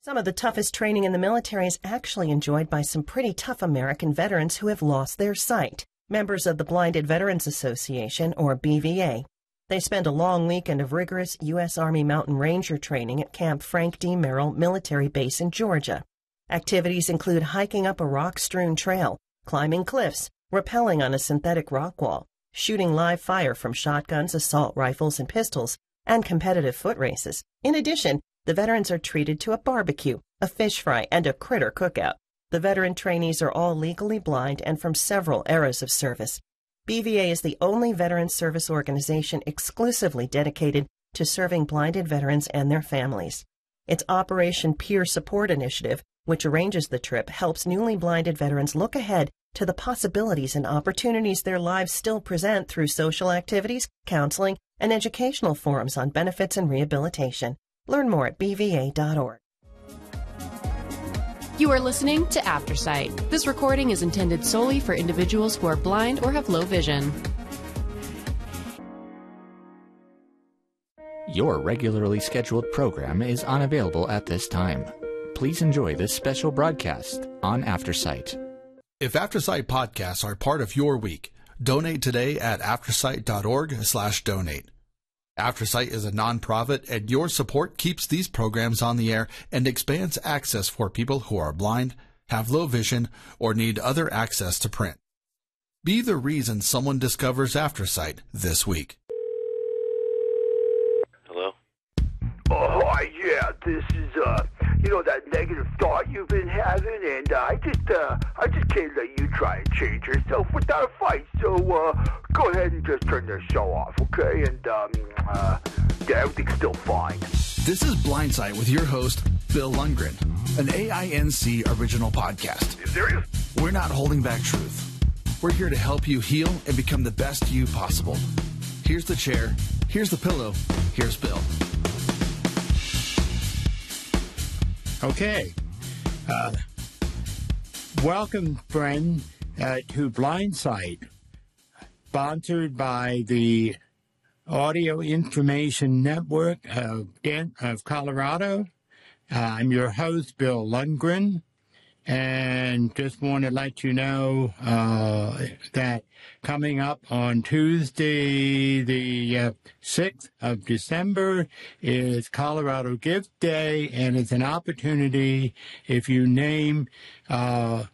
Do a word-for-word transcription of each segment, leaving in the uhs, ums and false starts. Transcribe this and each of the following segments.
Some of the toughest training in the military is actually enjoyed by some pretty tough American veterans who have lost their sight, members of the Blinded Veterans Association, or B V A. They spend a long weekend of rigorous U S Army Mountain Ranger training at Camp Frank D. Merrill Military Base in Georgia. Activities include hiking up a rock-strewn trail, climbing cliffs, rappelling on a synthetic rock wall, shooting live fire from shotguns, assault rifles, and pistols, and competitive foot races. In addition, the veterans are treated to a barbecue, a fish fry, and a critter cookout. The veteran trainees are all legally blind and from several eras of service. B V A is the only veteran service organization exclusively dedicated to serving blinded veterans and their families. Its Operation Peer Support Initiative, which arranges the trip, helps newly blinded veterans look ahead to the possibilities and opportunities their lives still present through social activities, counseling, and educational forums on benefits and rehabilitation. Learn more at b v a dot org. You are listening to Aftersight. This recording is intended solely for individuals who are blind or have low vision. Your regularly scheduled program is unavailable at this time. Please enjoy this special broadcast on Aftersight. If Aftersight podcasts are part of your week, donate today at aftersight dot org slash donate. Aftersight is a nonprofit, and your support keeps these programs on the air and expands access for people who are blind, have low vision, or need other access to print. Be the reason someone discovers Aftersight this week. Hello? Oh, hi, yeah, this is, uh, you know, that negative thought you've been having, and uh, I just, uh, I just can't let you try and change yourself without a fight, so, uh, go ahead and just turn the show off, okay? And, um, uh, yeah, everything's still fine. This is Blindsight with your host, Bill Lundgren, an A I N C original podcast. You serious? We're not holding back truth. We're here to help you heal and become the best you possible. Here's the chair, here's the pillow, here's Bill. Okay. Uh, welcome, friend, uh, to Blindsight, sponsored by the Audio Information Network of, of Colorado. Uh, I'm your host, Bill Lundgren, and just want to let you know uh, that coming up on Tuesday, the uh, sixth of December, is Colorado Gift Day, and it's an opportunity if you name uh,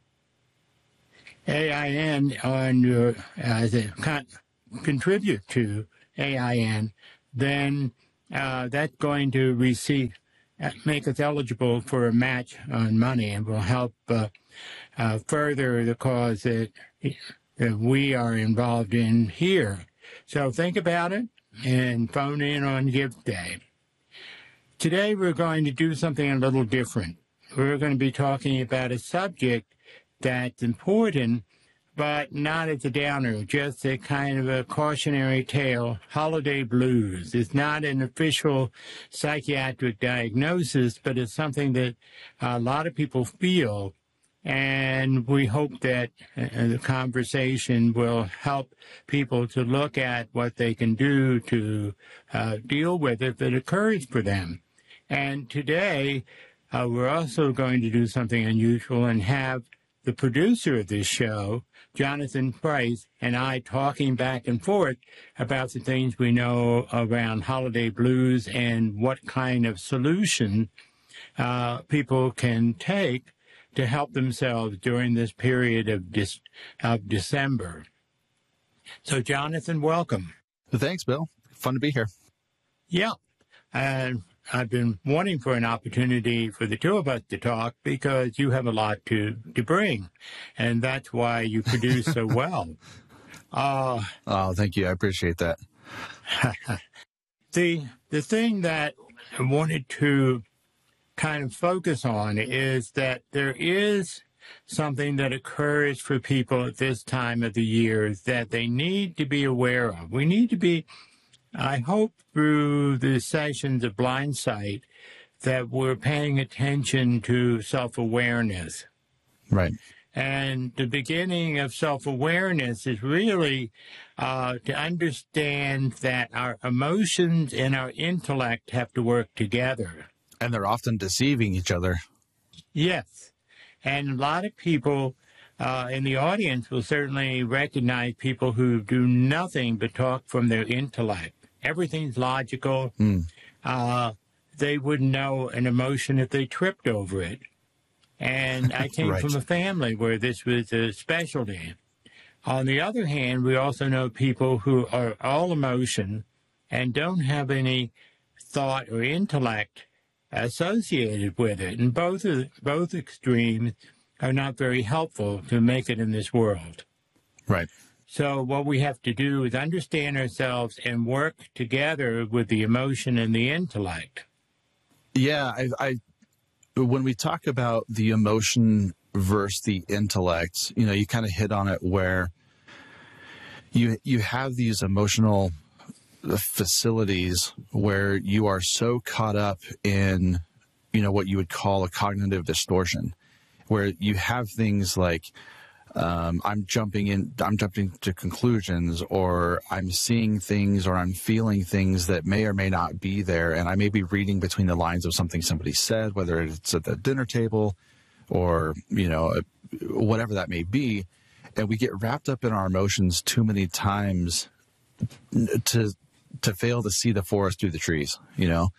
A I N on your as a con- contribute to A I N, then uh, that's going to receive. Make us eligible for a match on money, and will help uh, uh, further the cause that, that we are involved in here. So think about it and phone in on Gift Day. Today we're going to do something a little different. We're going to be talking about a subject that's important, but not as a downer, just a kind of a cautionary tale. Holiday blues. It's not an official psychiatric diagnosis, but it's something that a lot of people feel, and we hope that uh, the conversation will help people to look at what they can do to uh, deal with it if it occurs for them. And today, uh, we're also going to do something unusual and have the producer of this show, Jonathan Price, and I talking back and forth about the things we know around holiday blues and what kind of solution uh, people can take to help themselves during this period of, dis- of December. So, Jonathan, welcome. Thanks, Bill. Fun to be here. Yeah. And I've been wanting for an opportunity for the two of us to talk because you have a lot to, to bring, and that's why you produce so well. Uh, oh, thank you. I appreciate that. the the thing that I wanted to kind of focus on is that there is something that occurs for people at this time of the year that they need to be aware of. We need to be, I hope through the sessions of Blindsight, that we're paying attention to self-awareness. Right. And the beginning of self-awareness is really uh, to understand that our emotions and our intellect have to work together. And they're often deceiving each other. Yes. And a lot of people uh, in the audience will certainly recognize people who do nothing but talk from their intellect. Everything's logical. Mm. Uh, they wouldn't know an emotion if they tripped over it. And I came right. from a family where this was a specialty. On the other hand, we also know people who are all emotion and don't have any thought or intellect associated with it. And both of, both extremes are not very helpful to make it in this world. Right. So what we have to do is understand ourselves and work together with the emotion and the intellect. Yeah, I, I when we talk about the emotion versus the intellect, you know, you kind of hit on it where you you have these emotional facilities where you are so caught up in, you know, what you would call a cognitive distortion, where you have things like um, I'm jumping in, I'm jumping to conclusions, or I'm seeing things, or I'm feeling things that may or may not be there, and I may be reading between the lines of something somebody said, whether it's at the dinner table or, you know, whatever that may be, and we get wrapped up in our emotions too many times to to fail to see the forest through the trees, you know?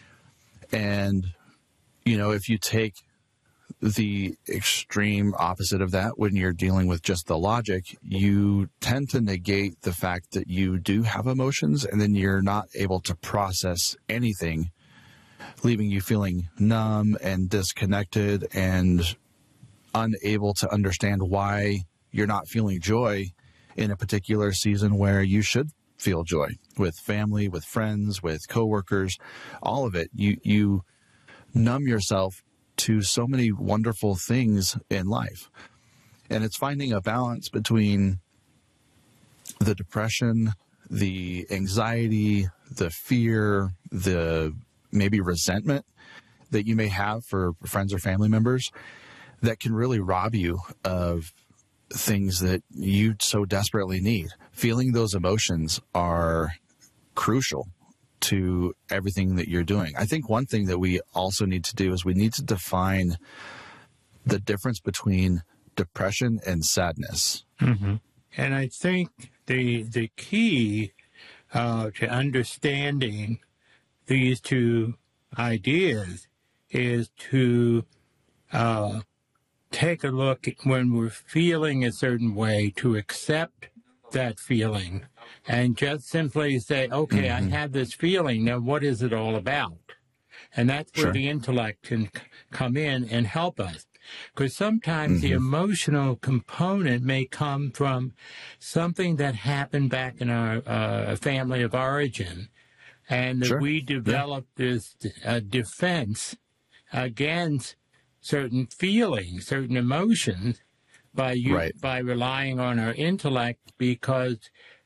And, you know, if you take the extreme opposite of that, when you're dealing with just the logic, you tend to negate the fact that you do have emotions, and then you're not able to process anything, leaving you feeling numb and disconnected and unable to understand why you're not feeling joy in a particular season where you should feel joy with family, with friends, with coworkers, all of it. You, you numb yourself to so many wonderful things in life. And it's finding a balance between the depression, the anxiety, the fear, the maybe resentment that you may have for friends or family members that can really rob you of things that you so desperately need. Feeling those emotions are crucial to everything that you're doing. I think one thing that we also need to do is we need to define the difference between depression and sadness. Mm-hmm. And I think the the key uh, to understanding these two ideas is to uh, take a look at when we're feeling a certain way, to accept that feeling and just simply say, okay, mm-hmm. I have this feeling. Now, what is it all about? And that's where sure. the intellect can come in and help us. Because sometimes mm-hmm. the emotional component may come from something that happened back in our uh, family of origin, and that sure. we developed yeah. this uh, defense against certain feelings, certain emotions, by you, right. by relying on our intellect, because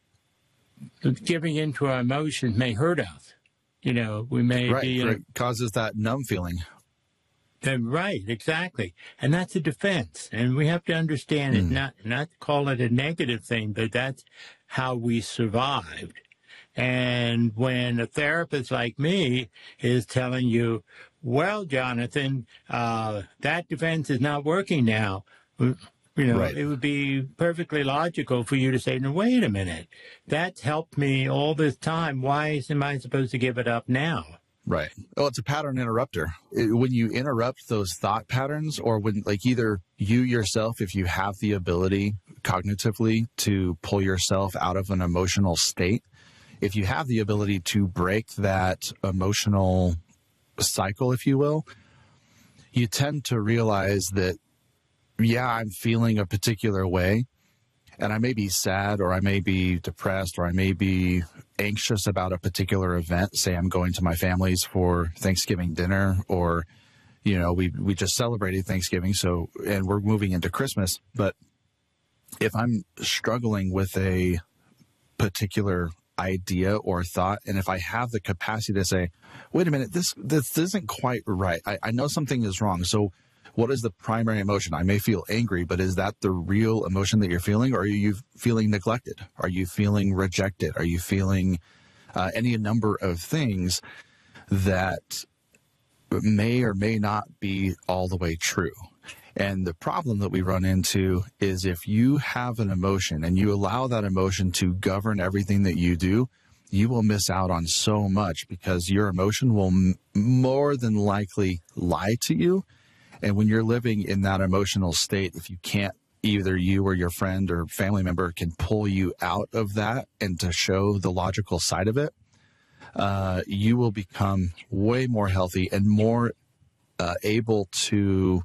giving into our emotions may hurt us. You know, we may right. be... Right. It causes that numb feeling. Right, exactly. And that's a defense. And we have to understand mm. it, not, not call it a negative thing, but that's how we survived. And when a therapist like me is telling you, well, Jonathan, uh, that defense is not working now, you know, right. it would be perfectly logical for you to say, no, wait a minute, that's helped me all this time. Why am I supposed to give it up now? Right. Well, it's a pattern interrupter. It, when you interrupt those thought patterns, or when, like, either you yourself, if you have the ability cognitively to pull yourself out of an emotional state, if you have the ability to break that emotional cycle, if you will, you tend to realize that, yeah, I'm feeling a particular way, and I may be sad, or I may be depressed, or I may be anxious about a particular event. Say I'm going to my family's for Thanksgiving dinner, or, you know, we, we just celebrated Thanksgiving, so, and we're moving into Christmas. But if I'm struggling with a particular idea or thought, and if I have the capacity to say, wait a minute, this, this isn't quite right. I, I know something is wrong. So what is the primary emotion? I may feel angry, but is that the real emotion that you're feeling? Or are you feeling neglected? Are you feeling rejected? Are you feeling uh, any number of things that may or may not be all the way true. And the problem that we run into is if you have an emotion and you allow that emotion to govern everything that you do, you will miss out on so much because your emotion will m- more than likely lie to you. And when you're living in that emotional state, if you can't, either you or your friend or family member can pull you out of that and to show the logical side of it, uh, you will become way more healthy and more uh, able to,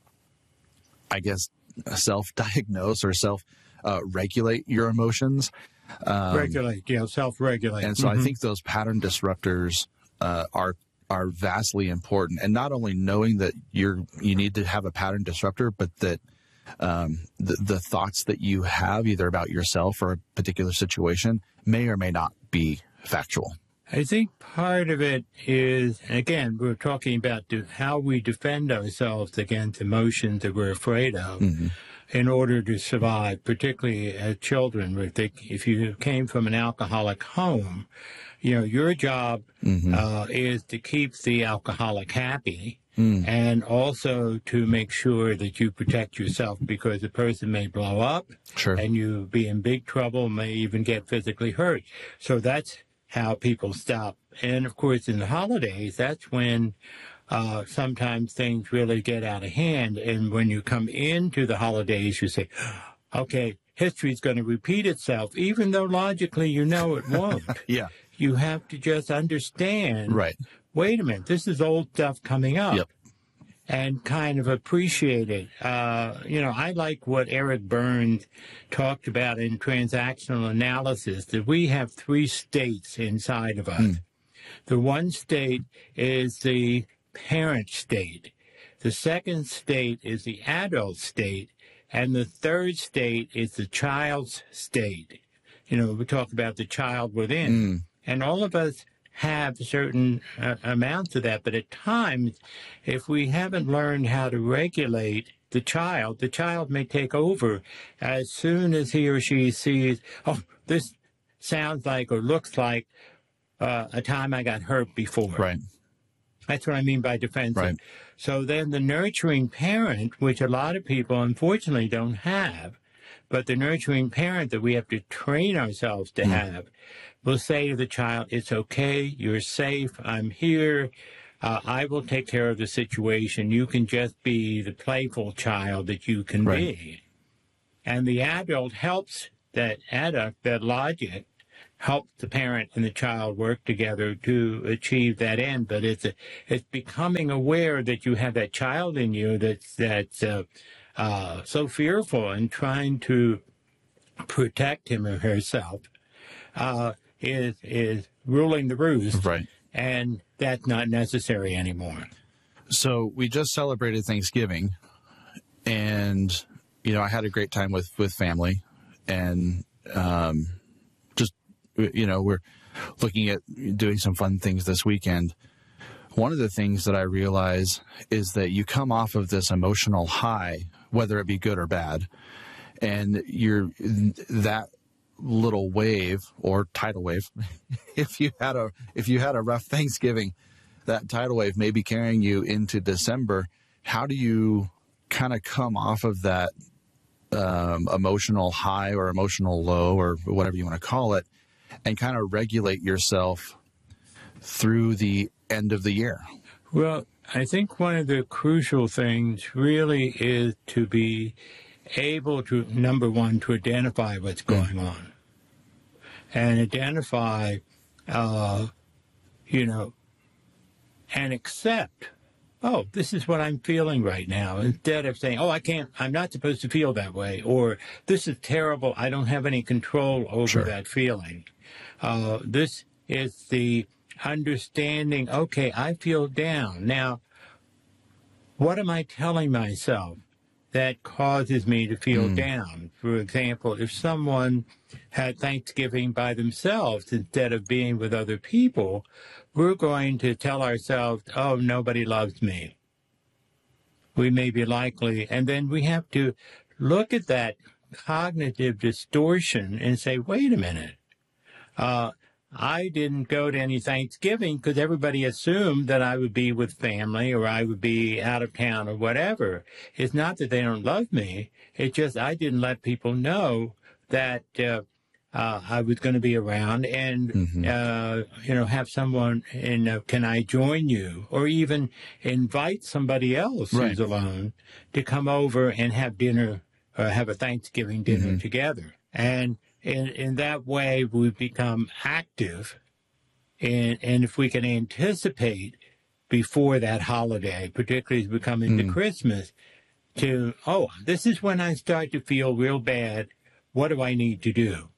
I guess, self-diagnose or self-regulate uh, your emotions. Um, Regulate, yeah, self-regulate. And so mm-hmm. I think those pattern disruptors uh, are are vastly important. And not only knowing that you're you need to have a pattern disruptor, but that um, the, the thoughts that you have either about yourself or a particular situation may or may not be factual. I think part of it is, again, we're talking about how we defend ourselves against emotions that we're afraid of mm-hmm. in order to survive, particularly as children. If you came from an alcoholic home, you know, your job mm-hmm. uh, is to keep the alcoholic happy mm. and also to make sure that you protect yourself because the person may blow up sure. and you be in big trouble, may even get physically hurt. So that's how people stop. And, of course, in the holidays, that's when uh, sometimes things really get out of hand. And when you come into the holidays, you say, okay, history's going to repeat itself, even though logically you know it won't. yeah. You have to just understand, right. wait a minute, this is old stuff coming up. Yep. And kind of appreciate it. Uh, you know, I like what Eric Burns talked about in transactional analysis, that we have three states inside of us. Mm. The one state is the parent state. The second state is the adult state. And the third state is the child's state. You know, we talk about the child within. Mm. And all of us have certain uh, amounts of that, but at times, if we haven't learned how to regulate the child, the child may take over as soon as he or she sees, oh, this sounds like or looks like uh, a time I got hurt before. Right. That's what I mean by defensive. Right. So then the nurturing parent, which a lot of people unfortunately don't have, but the nurturing parent that we have to train ourselves to mm. have, will say to the child, it's okay, you're safe, I'm here, uh, I will take care of the situation. You can just be the playful child that you can right. be. And the adult helps that adult, that logic, helps the parent and the child work together to achieve that end. But it's a, it's becoming aware that you have that child in you that's, that's uh, uh, so fearful and trying to protect him or herself. Uh, is is ruling the roost, right? And that's not necessary anymore. So we just celebrated Thanksgiving, and you know I had a great time with with family, and um, just you know we're looking at doing some fun things this weekend. One of the things that I realize is that you come off of this emotional high, whether it be good or bad, and you're that. little wave or tidal wave if you had a if you had a rough Thanksgiving, that tidal wave may be carrying you into December. How do you kind of come off of that um, emotional high or emotional low or whatever you want to call it and kind of regulate yourself through the end of the year? Well, I think one of the crucial things really is to be able to, number one, to identify what's going on and identify, uh, you know, and accept, oh, this is what I'm feeling right now, instead of saying, oh, I can't, I'm not supposed to feel that way, or this is terrible, I don't have any control over sure. that feeling. Uh, this is the understanding, okay, I feel down. Now, what am I telling myself that causes me to feel mm. down? For example, if someone had Thanksgiving by themselves instead of being with other people, we're going to tell ourselves, oh, nobody loves me. We may be likely, and then we have to look at that cognitive distortion and say, wait a minute, uh, I didn't go to any Thanksgiving because everybody assumed that I would be with family or I would be out of town or whatever. It's not that they don't love me. It's just I didn't let people know that uh, uh, I was going to be around and, mm-hmm. uh, you know, have someone in, uh, can I join you? Or even invite somebody else right. who's alone to come over and have dinner, or have a Thanksgiving dinner mm-hmm. together. And in, in that way, we become active. And, and if we can anticipate before that holiday, particularly as we come into mm. Christmas, to, oh, this is when I start to feel real bad. What do I need to do?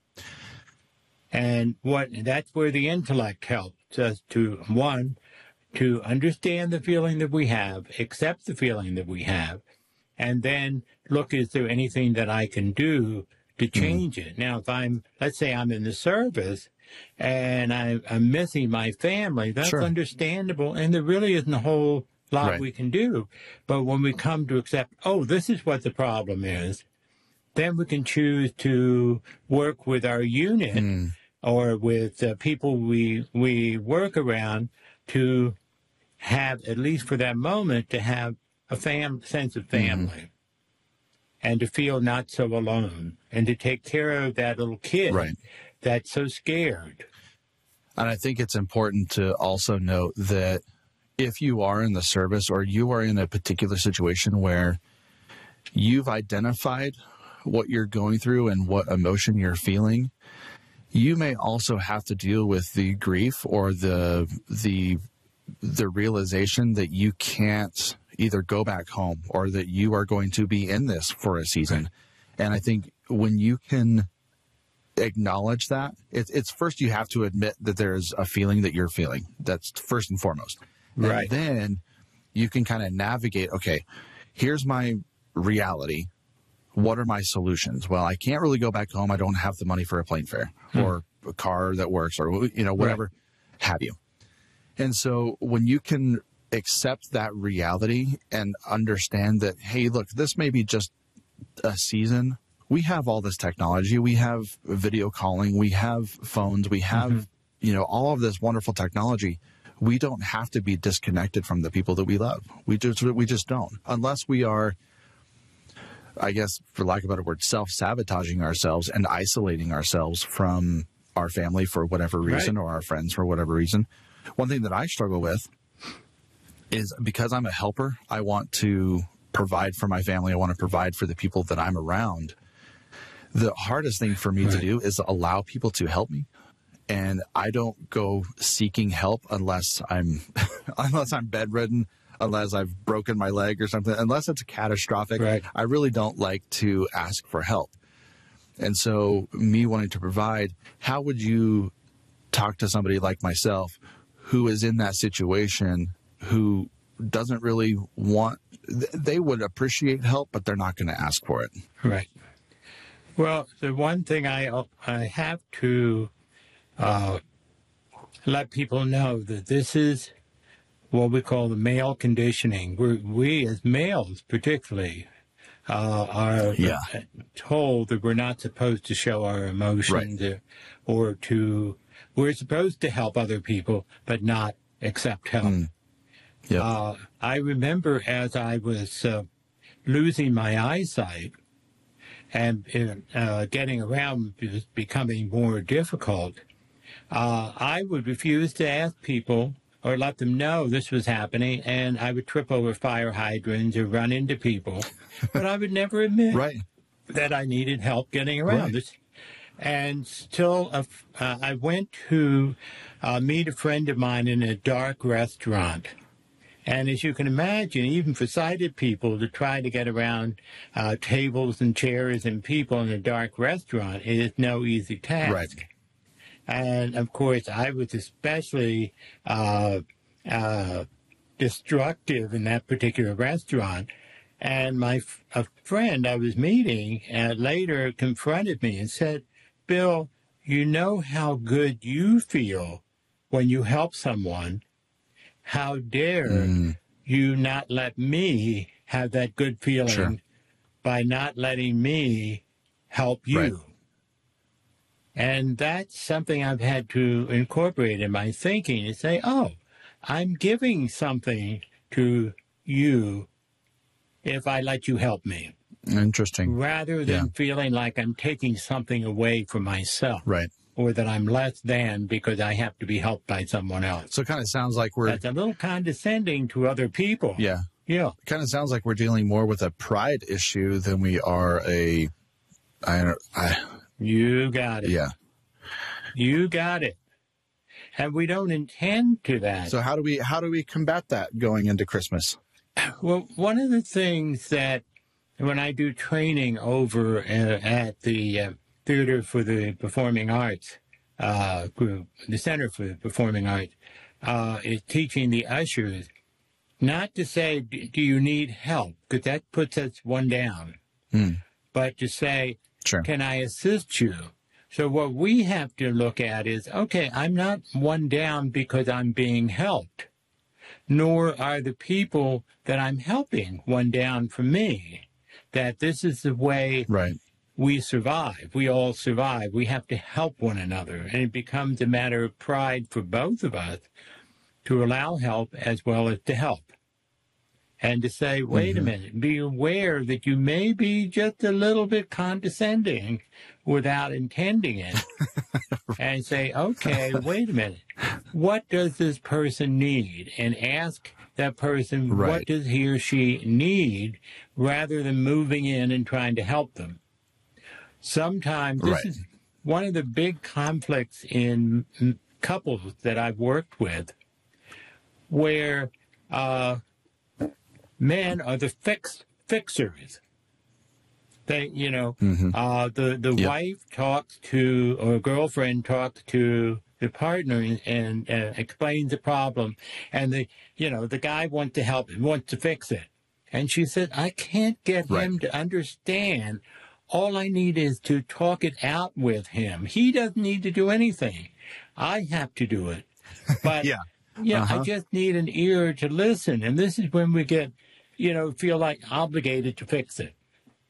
And what that's where the intellect helps us to, one, to understand the feeling that we have, accept the feeling that we have, and then look, is there anything that I can do to change mm. it? Now, if I'm, let's say I'm in the service and I, I'm missing my family, that's sure. understandable, and there really isn't a whole lot right. we can do. But when we come to accept, oh, this is what the problem is, then we can choose to work with our unit mm. or with uh, people we we work around to have, at least for that moment, to have a fam- sense of family mm. and to feel not so alone and to take care of that little kid right. that's so scared. And I think it's important to also note that if you are in the service or you are in a particular situation where you've identified what you're going through and what emotion you're feeling, you may also have to deal with the grief or the the the realization that you can't either go back home or that you are going to be in this for a season. Right. And I think when you can acknowledge that, it's, it's first you have to admit that there's a feeling that you're feeling. That's first and foremost. Right. And then you can kind of navigate, okay, here's my reality. What are my solutions? Well, I can't really go back home. I don't have the money for a plane fare hmm. or a car that works or, you know, whatever right. have you. And so when you can accept that reality and understand that, hey, look, this may be just a season. We have all this technology. We have video calling. We have phones. We have, mm-hmm. you know, all of this wonderful technology. We don't have to be disconnected from the people that we love. We just, we just don't. Unless we are, I guess, for lack of a better word, self-sabotaging ourselves and isolating ourselves from our family for whatever reason right. or our friends for whatever reason. One thing that I struggle with is because I'm a helper, I want to provide for my family. I want to provide for the people that I'm around. The hardest thing for me right. to do is allow people to help me. And I don't go seeking help unless I'm, unless I'm bedridden, unless I've broken my leg or something, unless it's catastrophic. Right. I really don't like to ask for help. And so me wanting to provide, how would you talk to somebody like myself who is in that situation, who doesn't really want, they would appreciate help, but they're not going to ask for it. Right. Well, the one thing I, I have to uh, let people know that this is what we call the male conditioning. We're, we as males particularly uh, are yeah. told that we're not supposed to show our emotions right. or, or to, we're supposed to help other people, but not accept help. Mm. Yep. Uh, I remember as I was uh, losing my eyesight and uh, getting around was becoming more difficult, uh, I would refuse to ask people or let them know this was happening, and I would trip over fire hydrants or run into people, but I would never admit right. that I needed help getting around. Right. And still, uh, I went to uh, meet a friend of mine in a dark restaurant. And as you can imagine, even for sighted people, to try to get around uh, tables and chairs and people in a dark restaurant is no easy task. Right. And, of course, I was especially uh, uh, destructive in that particular restaurant. And my f- a friend I was meeting uh, later confronted me and said, Bill, you know how good you feel when you help someone. How dare mm. you not let me have that good feeling sure. by not letting me help you? Right. And that's something I've had to incorporate in my thinking and say, oh, I'm giving something to you if I let you help me. Interesting. Rather than Yeah. feeling like I'm taking something away from myself. Right. Or that I'm less than because I have to be helped by someone else. So it kind of sounds like we're... That's a little condescending to other people. Yeah. Yeah. It kind of sounds like we're dealing more with a pride issue than we are a... I don't... I, You got it. yeah. You got it. And we don't intend to that. So how do we how do we combat that going into Christmas? Well, one of the things that when I do training over uh, at the uh, Theater for the Performing Arts, uh, group, the Center for the Performing Arts, uh, is teaching the ushers not to say, do you need help? Because that puts us one down. Hmm. But to say, Sure. can I assist you? So what we have to look at is, okay, I'm not one down because I'm being helped, nor are the people that I'm helping one down from me. That this is the way Right. we survive. We all survive. We have to help one another. And it becomes a matter of pride for both of us to allow help as well as to help. And to say, wait Mm-hmm. a minute, be aware that you may be just a little bit condescending without intending it. And say, okay, wait a minute. What does this person need? And ask that person, Right. what does he or she need, rather than moving in and trying to help them. Sometimes this Right. is one of the big conflicts in m- couples that I've worked with, where uh, men are the fix fixers. They, you know, Mhm. uh, the the Yep. wife talks to, or girlfriend talks to the partner and, and uh, explains the problem, and the, you know, the guy wants to help him, wants to fix it, and she said, I can't get Right. him to understand. All I need is to talk it out with him. He doesn't need to do anything. I have to do it. But Yeah. yeah, I Uh-huh. just need an ear to listen. And this is when we get, you know, feel like obligated to fix it.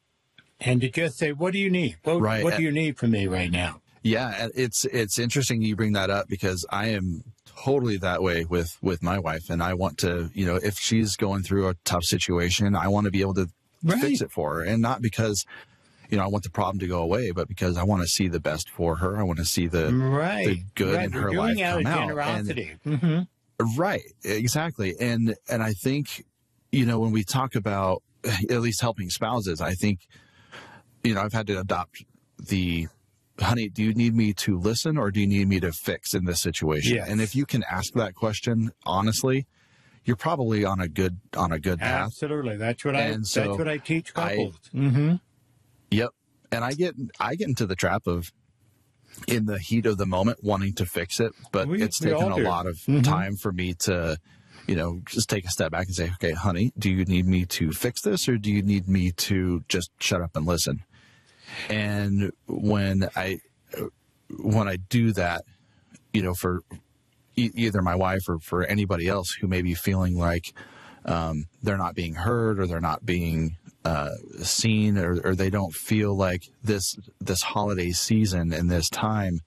And to just say, what do you need? What, Right. what do you need from me right now? Yeah, it's it's interesting you bring that up because I am totally that way with with my wife, and I want to, you know, if she's going through a tough situation, I want to be able to Right. fix it for her, and not because, you know, I want the problem to go away, but because I want to see the best for her. I want to see the Right. the good right. in We're her doing life out come of out. And- generosity. hmm Right, exactly. And and I think, you know, when we talk about at least helping spouses, I think, you know, I've had to adopt the, honey, do you need me to listen or do you need me to fix in this situation? Yes. And if you can ask that question honestly, you're probably on a good on a good path. Absolutely. That's what I And so that's what I teach I- couples. hmm Yep. And I get I get into the trap of, in the heat of the moment, wanting to fix it, but We- it's we taken all a do. lot of Mhm. time for me to, you know, just take a step back and say, okay, honey, do you need me to fix this or do you need me to just shut up and listen? And when I when I do that, you know, for e- either my wife or for anybody else who may be feeling like um, they're not being heard or they're not being uh, seen, or, or they don't feel like this this holiday season and this time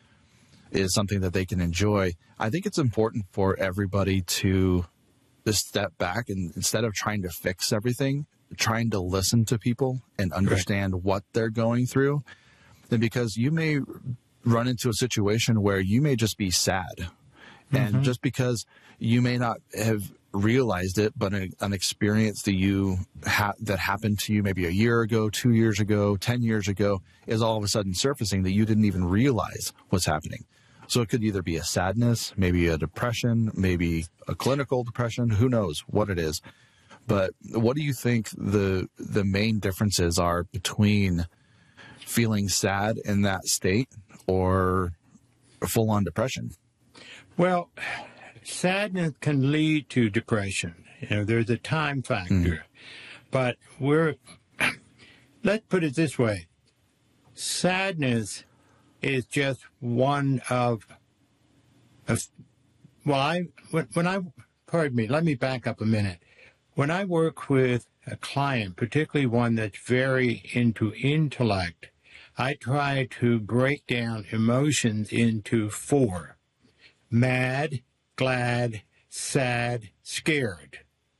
is something that they can enjoy, I think it's important for everybody to just step back and, instead of trying to fix everything, trying to listen to people and understand what they're going through. And because you may run into a situation where you may just be sad, and just because you may not have realized it, but a, an experience that you ha- that happened to you maybe a year ago, two years ago, ten years ago, is all of a sudden surfacing that you didn't even realize was happening. So it could either be a sadness, maybe a depression, maybe a clinical depression, who knows what it is. But what do you think the the main differences are between feeling sad in that state or full-on depression? Well, sadness can lead to depression. You know, there's a time factor. Mm. But we're, let's put it this way. Sadness is just one of, of well, I, when, when I, pardon me, let me back up a minute. When I work with a client, particularly one that's very into intellect, I try to break down emotions into four: mad, glad, sad, scared.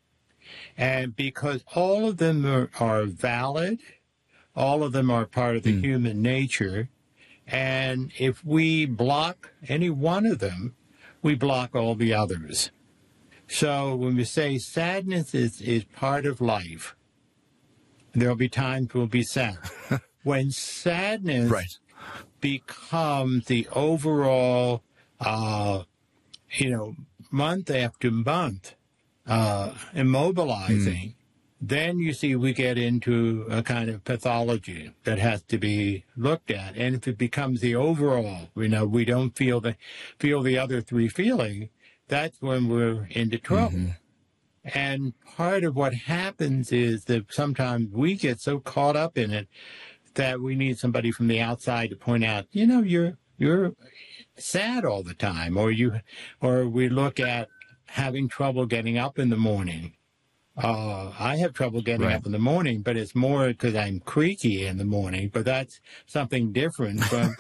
And because all of them are, are valid, all of them are part of the mm. human nature, and if we block any one of them, we block all the others. So when we say sadness is, is part of life, there'll be times we'll be sad. When sadness right. becomes the overall, uh, you know, month after month, uh, immobilizing, mm. then you see we get into a kind of pathology that has to be looked at. And if it becomes the overall, you know, we don't feel the, feel the other three feeling, that's when we're into trouble. Mm-hmm. And part of what happens is that sometimes we get so caught up in it that we need somebody from the outside to point out, you know, you're you're sad all the time, or you, or we look at having trouble getting up in the morning. Uh, I have trouble getting right. up in the morning, but it's more because I'm creaky in the morning. But that's something different from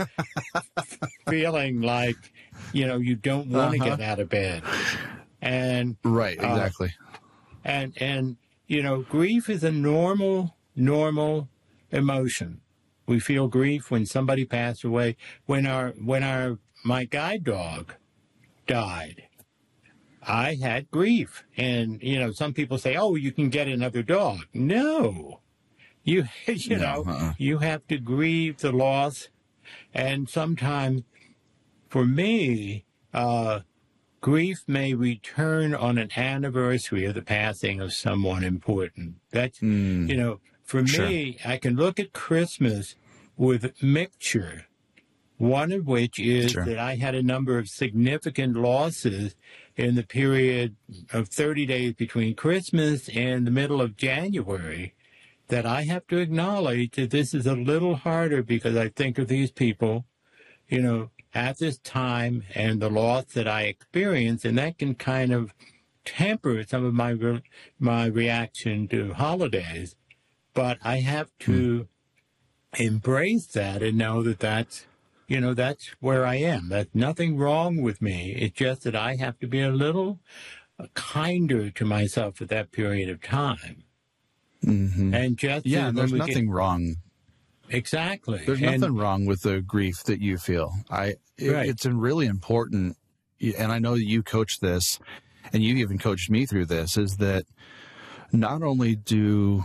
feeling like, you know, you don't want to uh-huh. get out of bed. And right, exactly. Uh, and and you know, grief is a normal, normal emotion. We feel grief when somebody passed away. When our when our my guide dog died, I had grief. And, you know, some people say, oh, you can get another dog. No. You, you no, know, uh-uh. you have to grieve the loss. And sometimes, for me, uh, grief may return on an anniversary of the passing of someone important. That's, mm, you know, for sure. me, I can look at Christmas with mixture. One of which is sure. that I had a number of significant losses in the period of thirty days between Christmas and the middle of January, that I have to acknowledge that this is a little harder because I think of these people, you know, at this time and the loss that I experience, and that can kind of temper some of my re- my reaction to holidays. But I have to hmm. embrace that and know that that's, you know, that's where I am. That's nothing wrong with me. It's just that I have to be a little kinder to myself at that period of time. Mm-hmm. And just yeah, there's nothing get... wrong. Exactly. There's and... nothing wrong with the grief that you feel. I. It, right. It's really important, and I know that you coach this, and you even coached me through this, is that not only do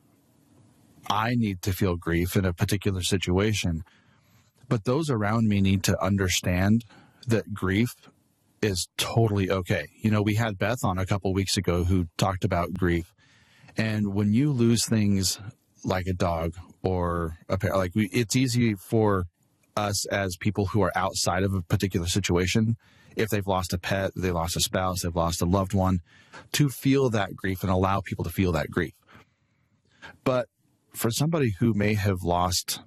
I need to feel grief in a particular situation, but those around me need to understand that grief is totally okay. You know, we had Beth on a couple weeks ago who talked about grief. And when you lose things like a dog or a pair, like we, it's easy for us as people who are outside of a particular situation, if they've lost a pet, they lost a spouse, they've lost a loved one, to feel that grief and allow people to feel that grief. But for somebody who may have lost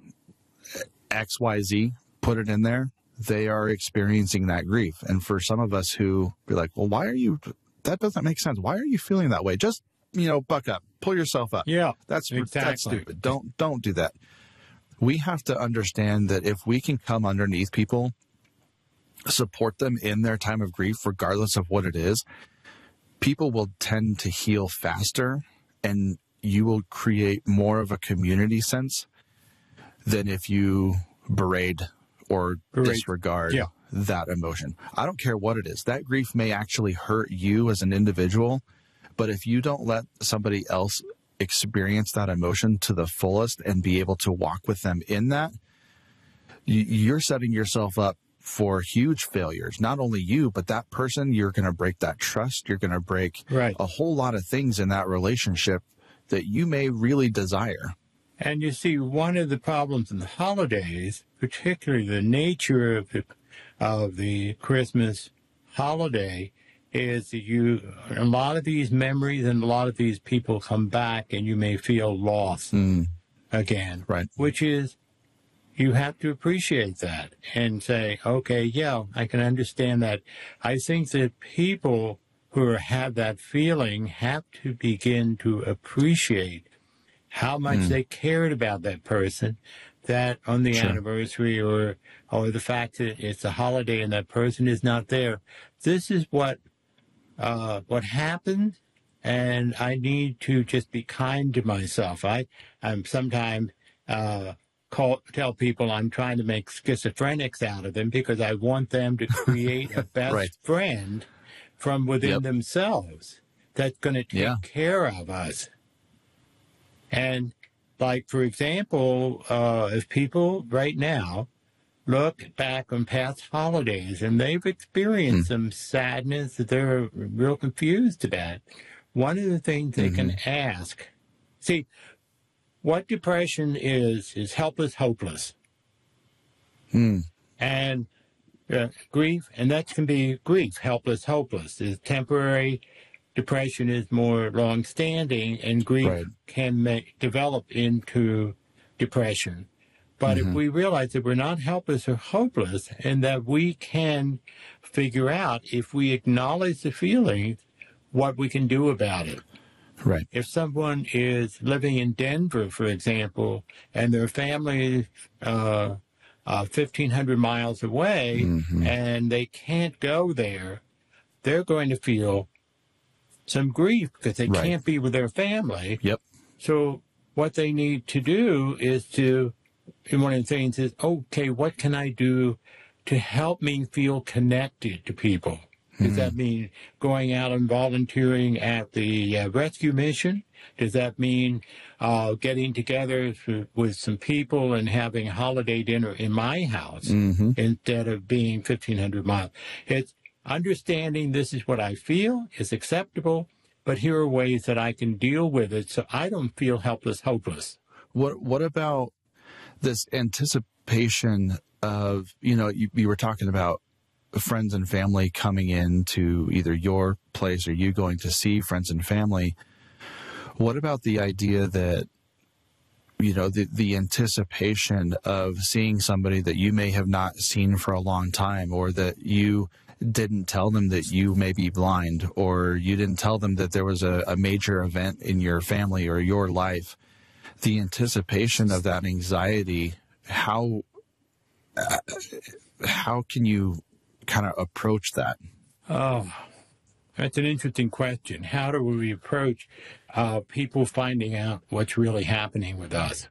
X Y Z, put it in there, they are experiencing that grief. And for some of us who be like, well, why are you, that doesn't make sense. Why are you feeling that way? Just, you know, buck up, pull yourself up. Yeah, that's, exactly. that's stupid. Don't, don't do that. We have to understand that if we can come underneath people, support them in their time of grief, regardless of what it is, people will tend to heal faster, and you will create more of a community sense than if you berate or berate. disregard yeah. that emotion. I don't care what it is. That grief may actually hurt you as an individual, but if you don't let somebody else experience that emotion to the fullest and be able to walk with them in that, you're setting yourself up for huge failures. Not only you, but that person, you're going to break that trust. You're going to break right. a whole lot of things in that relationship that you may really desire. And you see, one of the problems in the holidays, particularly the nature of the, of the Christmas holiday, is that you, a lot of these memories and a lot of these people come back and you may feel lost mm. again. Right. Which is, you have to appreciate that and say, okay, yeah, I can understand that. I think that people who have that feeling have to begin to appreciate how much mm. they cared about that person, that on the Sure. anniversary or or the fact that it's a holiday and that person is not there. This is what uh, what happened, and I need to just be kind to myself. I I'm sometimes uh, call tell people I'm trying to make schizophrenics out of them because I want them to create a best Right. friend from within Yep. themselves that's going to take Yeah. care of us. And like, for example, uh, if people right now look back on past holidays and they've experienced Hmm. some sadness that they're real confused about, one of the things they can ask, see, what depression is, is helpless, hopeless. Hmm. And uh, grief, and that can be grief, helpless, hopeless, is temporary. Depression is more long-standing, and grief Right. can make, develop into depression. But if we realize that we're not helpless or hopeless, and that we can figure out, if we acknowledge the feelings, what we can do about it. Right. If someone is living in Denver, for example, and their family uh, uh, fifteen hundred miles away, and they can't go there, they're going to feel some grief because they Right. can't be with their family. Yep. So what they need to do is to, and one of the things is, okay, what can I do to help me feel connected to people? Does that mean going out and volunteering at the uh, rescue mission? Does that mean uh, getting together to, with some people and having a holiday dinner in my house Mm-hmm. instead of being fifteen hundred miles? It's understanding this is what I feel is acceptable, but here are ways that I can deal with it so I don't feel helpless, hopeless. What What about this anticipation of, you know, you, you were talking about friends and family coming in to either your place or you going to see friends and family. What about the idea that, you know, the, the anticipation of seeing somebody that you may have not seen for a long time, or that you didn't tell them that you may be blind, or you didn't tell them that there was a, a major event in your family or your life? The anticipation of that anxiety, how, uh, how can you kind of approach that? Oh, that's an interesting question. How do we approach uh, people finding out what's really happening with us?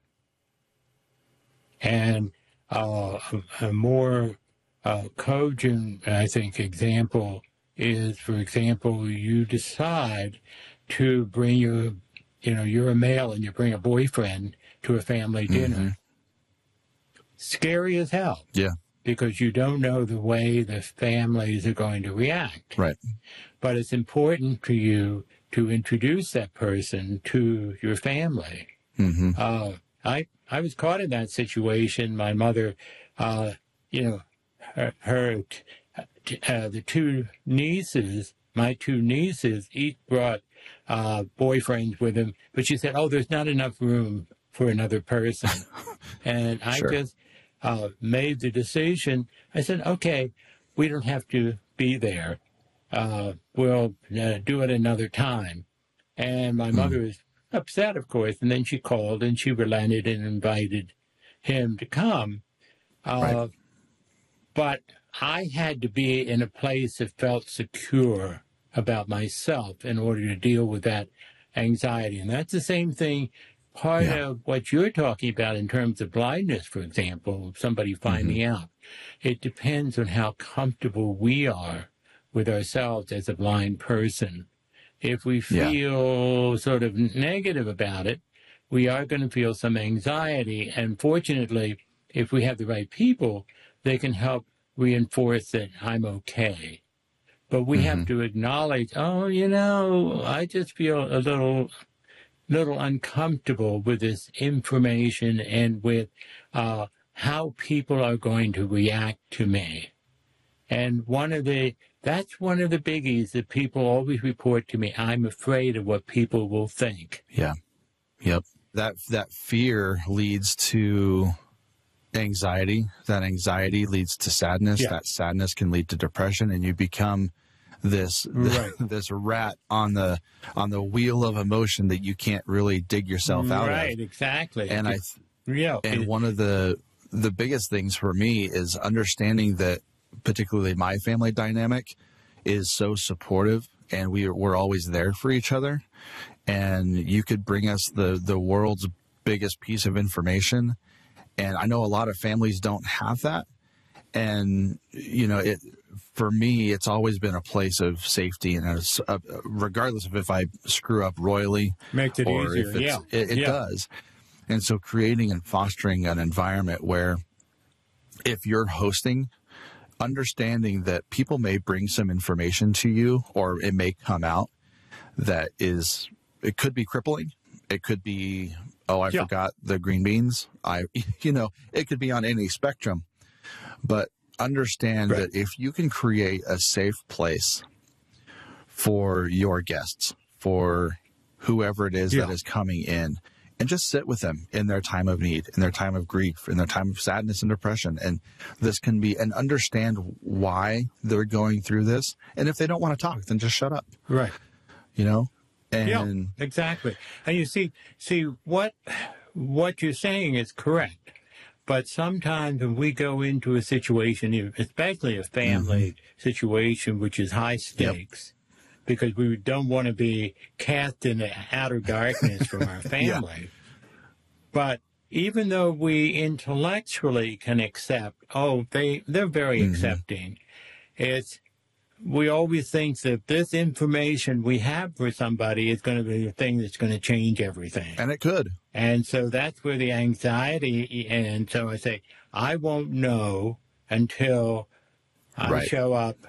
And uh, a, a more uh, cogent, I think, example is, for example, you decide to bring your, you know, you're a male and you bring a boyfriend to a family dinner. Scary as hell. Yeah. Because you don't know the way the families are going to react. Right. But it's important to you to introduce that person to your family. Mm-hmm. Uh, I I was caught in that situation. My mother, uh, you know, her, her t- uh, the two nieces, my two nieces, each brought uh, boyfriends with them. But she said, "Oh, there's not enough room for another person," and I Sure. just. Uh, made the decision. I said, okay, we don't have to be there. Uh, we'll uh, do it another time. And my mother was upset, of course, and then she called and she relented and invited him to come. Uh, Right. But I had to be in a place that felt secure about myself in order to deal with that anxiety. And that's the same thing. Part Yeah. of what you're talking about in terms of blindness, for example, somebody finding out, it depends on how comfortable we are with ourselves as a blind person. If we Yeah. feel sort of negative about it, we are going to feel some anxiety. And fortunately, if we have the right people, they can help reinforce that I'm okay. But we have to acknowledge, oh, you know, I just feel a little little uncomfortable with this information and with uh, how people are going to react to me. And one of the, that's one of the biggies that people always report to me. I'm afraid of what people will think. Yeah. Yep. That that fear leads to anxiety. That anxiety leads to sadness. Yeah. That sadness can lead to depression, and you become this Right. this rat on the on the wheel of emotion that you can't really dig yourself out Right, of. exactly. And I th- Yeah. And it- one of the the biggest things for me is understanding that particularly my family dynamic is so supportive, and we we're always there for each other. And you could bring us the the world's biggest piece of information, and I know a lot of families don't have that. And you know, it for me, it's always been a place of safety, and it's, uh, regardless of if I screw up royally, Makes it or easier, if it's, yeah. it, it Yeah. does. And so, creating and fostering an environment where, if you're hosting, understanding that people may bring some information to you, or it may come out that is, it could be crippling. It could be, oh, I Yeah. forgot the green beans. I, you know, it could be on any spectrum. But understand Right. that if you can create a safe place for your guests, for whoever it is Yeah. that is coming in, and just sit with them in their time of need, in their time of grief, in their time of sadness and depression. And this can be, and understand why they're going through this. And if they don't want to talk, then just shut up, Right. you know? And Yeah, exactly. And you see, see what what you're saying is correct. But sometimes when we go into a situation, especially a family situation, which is high stakes, because we don't want to be cast in the outer darkness from our family. But even though we intellectually can accept, oh, they, they're very accepting, it's, we always think that this information we have for somebody is going to be the thing that's going to change everything. and it could. And so that's where the anxiety, and so I say, I won't know until I Right. show up,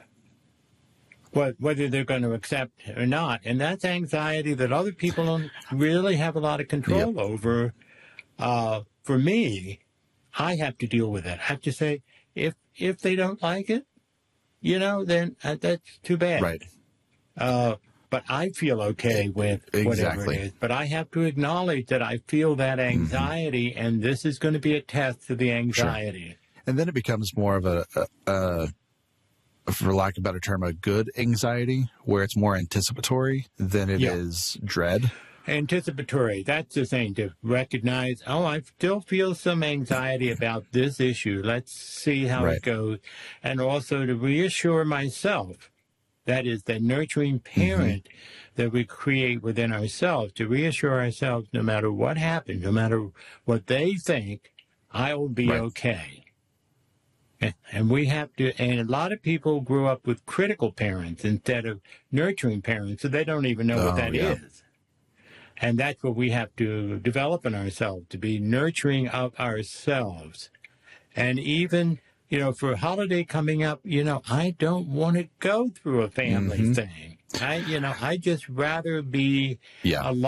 what, whether they're going to accept or not. And that's anxiety that other people don't really have a lot of control over. Uh, for me, I have to deal with it. I have to say, if if they don't like it, you know, then uh, that's too bad. Right. Uh, but I feel okay with whatever Exactly. it is. But I have to acknowledge that I feel that anxiety, and this is going to be a test of the anxiety. And then it becomes more of a, a, a, for lack of a better term, a good anxiety, where it's more anticipatory than it is Yeah. dread. Anticipatory, that's the thing, to recognize, oh, I still feel some anxiety about this issue. Let's see how Right. it goes. And also to reassure myself, that is the nurturing parent that we create within ourselves, to reassure ourselves no matter what happens, no matter what they think, I will be Right. okay. And- And we have to, and a lot of people grew up with critical parents instead of nurturing parents, so they don't even know Oh, what that yeah. is. And that's what we have to develop in ourselves, to be nurturing of ourselves. And even, you know, for a holiday coming up, you know, I don't want to go through a family thing. I, you know, I just rather be Yeah. alone.